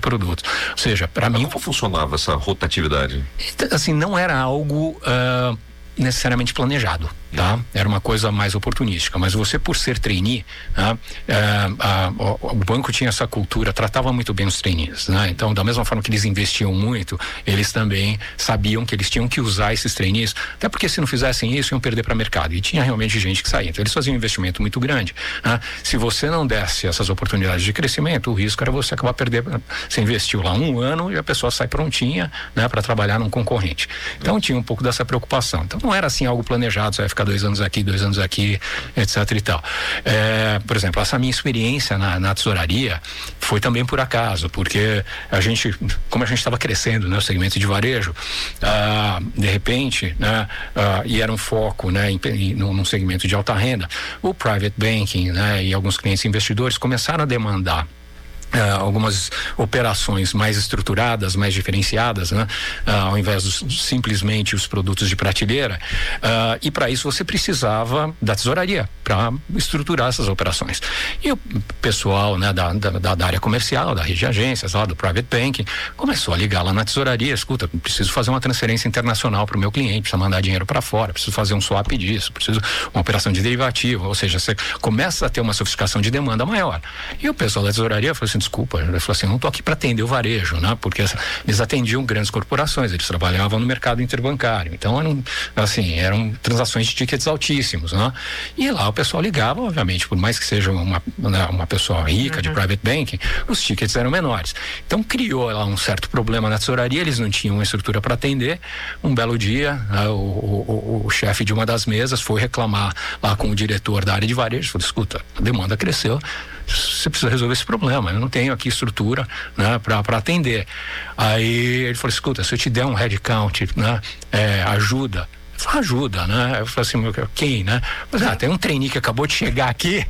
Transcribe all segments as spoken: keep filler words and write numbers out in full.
produtos. Ou seja, para mim... Como funcionava essa rotatividade? Assim, não era algo... Uh, necessariamente planejado, tá? Era uma coisa mais oportunística, mas você, por ser trainee, né, é, a, o, o banco tinha essa cultura, tratava muito bem os trainees, né? Então, da mesma forma que eles investiam muito, eles também sabiam que eles tinham que usar esses trainees, até porque se não fizessem isso, iam perder para o mercado, e tinha realmente gente que saía. Então, eles faziam um investimento muito grande, né? Se você não desse essas oportunidades de crescimento, o risco era você acabar perdendo. Você investiu lá um ano e a pessoa sai prontinha, né, para trabalhar num concorrente. Então, tinha um pouco dessa preocupação. Então, não era assim algo planejado, você vai ficar dois anos aqui, dois anos aqui, etc e tal. É, por exemplo, essa minha experiência na, na tesouraria foi também por acaso, porque a gente, como a gente estava crescendo, né, o segmento de varejo, ah, de repente, né, ah, e era um foco, né, em, em, num segmento de alta renda, o private banking, né, e alguns clientes investidores começaram a demandar Uh, algumas operações mais estruturadas, mais diferenciadas, né? Uh, ao invés de simplesmente os produtos de prateleira, uh, e para isso você precisava da tesouraria para estruturar essas operações. E o pessoal, né, da, da, da área comercial, da rede de agências, lá do private banking, começou a ligar lá na tesouraria: escuta, preciso fazer uma transferência internacional para o meu cliente, precisa mandar dinheiro para fora, preciso fazer um swap disso, preciso uma operação de derivativo, ou seja, você começa a ter uma sofisticação de demanda maior. E o pessoal da tesouraria falou assim: desculpa, ele falou assim, eu não tô aqui para atender o varejo, né? Porque eles atendiam grandes corporações, eles trabalhavam no mercado interbancário, então eram, assim, eram transações de tickets altíssimos, né? E lá o pessoal ligava, obviamente, por mais que seja uma, uma pessoa rica, uhum, de private banking, os tickets eram menores. Então criou lá um certo problema na tesouraria, eles não tinham uma estrutura para atender. Um belo dia, né, o, o, o, o chefe de uma das mesas foi reclamar lá com o diretor da área de varejo, falou: escuta, a demanda cresceu, você precisa resolver esse problema, eu não tenho aqui estrutura, né, para atender. Aí ele falou: escuta, se eu te der um headcount, né, é, ajuda. Eu falei: ajuda, né? Eu falei assim: quem, né? Mas, ah, tem um trainee que acabou de chegar aqui.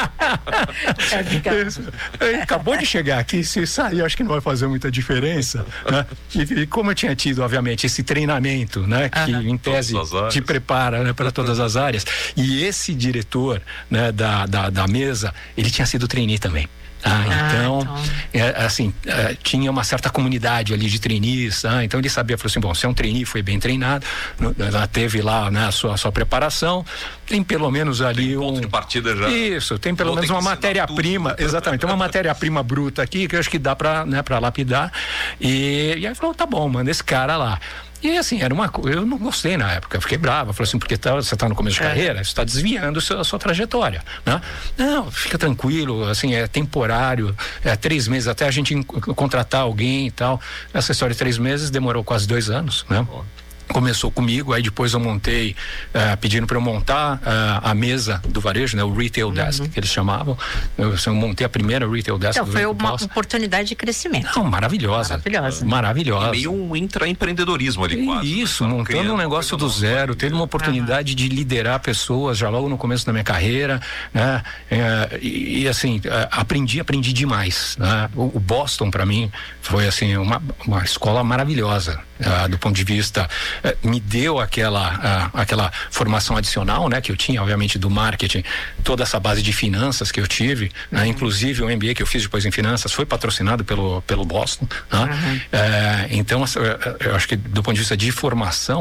Ele acabou de chegar aqui, se sair, acho que não vai fazer muita diferença, né? E, e como eu tinha tido, obviamente, esse treinamento, né, que uhum, em tese te prepara, né, para todas as áreas, e esse diretor, né, da, da, da mesa, ele tinha sido trainee também. Ah, então, ah, então. É, assim, é, tinha uma certa comunidade ali de trainees, ah, então ele sabia, falou assim: bom, se é um trainee, foi bem treinado, no, teve lá, né, a sua, a sua preparação, tem pelo menos ali tem um ponto de partida já. Isso, tem pelo menos uma matéria-prima, exatamente, tem uma matéria-prima bruta aqui que eu acho que dá pra, né, pra lapidar. E, e aí falou: tá bom, manda esse cara lá. E assim, era uma coisa, eu não gostei na época, eu fiquei brava, falei assim: porque tá, você está no começo de é. carreira, você está desviando a sua, a sua trajetória, né? Não, fica tranquilo, assim, é temporário, é três meses até a gente contratar alguém e tal. Essa história de três meses demorou quase dois anos, né? Oh. Começou comigo, aí depois eu montei, uh, pedindo para eu montar uh, a mesa do varejo, né? O retail desk, uhum, que eles chamavam. Eu, eu montei a primeira retail desk. Então, do foi uma oportunidade de crescimento. Não, maravilhosa. Maravilhosa. Maravilhosa. E meio um intraempreendedorismo ali, quase. Isso, né? Montando um negócio do zero, tendo uma oportunidade, uhum, de liderar pessoas já logo no começo da minha carreira, né? É, e, e assim, aprendi, aprendi demais, né? O, o Boston, para mim, foi assim, uma, uma escola maravilhosa, uh, do ponto de vista... me deu aquela, uh, aquela formação adicional, né, que eu tinha, obviamente, do marketing, toda essa base de finanças que eu tive, uhum, né, inclusive o M B A que eu fiz depois em finanças foi patrocinado pelo, pelo Boston, né? Uhum. Uh, então, eu acho que do ponto de vista de formação,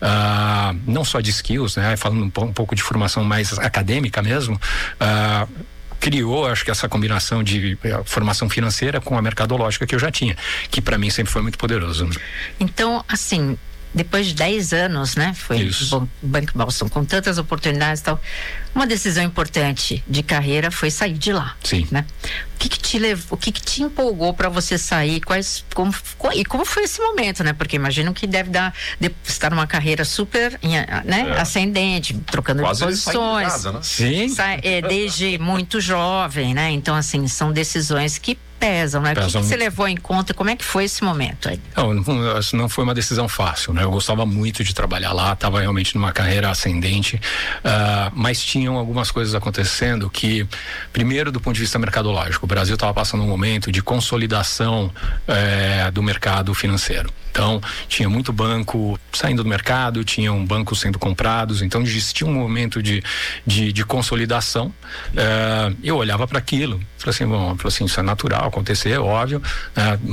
uh, não só de skills, né, falando um, um pouco de formação mais acadêmica mesmo, uh, criou, acho que essa combinação de uh, formação financeira com a mercadológica que eu já tinha, que para mim sempre foi muito poderoso. Então, assim, depois de dez anos, né? Foi o Banco Boston com tantas oportunidades e tal. Uma decisão importante de carreira foi sair de lá. Sim. Né? O que que te levou, o que que te empolgou para você sair? Quais, como, e como foi esse momento, né? Porque imagino que deve dar, de, estar numa carreira super, né? É. Ascendente, trocando quase de posições. Casa, né? Sim. Sai, é, desde muito jovem, né? Então, assim, são decisões que pesam, né? Pesam. O que, que você levou em conta? Como é que foi esse momento aí? Não, não, não foi uma decisão fácil, né? Eu gostava muito de trabalhar lá, estava realmente numa carreira ascendente, uh, mas tinham algumas coisas acontecendo que, primeiro, do ponto de vista mercadológico, o Brasil estava passando um momento de consolidação eh, do mercado financeiro. Então, tinha muito banco saindo do mercado, tinham bancos sendo comprados, então existia um momento de, de, de consolidação. Uh, eu olhava para aquilo, falei assim, bom, falei assim, isso é natural acontecer, é óbvio, uh,